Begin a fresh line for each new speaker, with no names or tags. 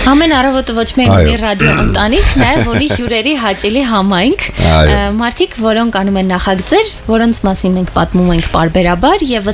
Ամեն առավոտը ոչ միայն մի ռադիո ընտանիք, նաև ունի հյուրերի հաճելի համայնք, մարդիկ, որոնք անում են նախագծեր, որոնց մասին մենք պատմում ենք պարբերաբար եւ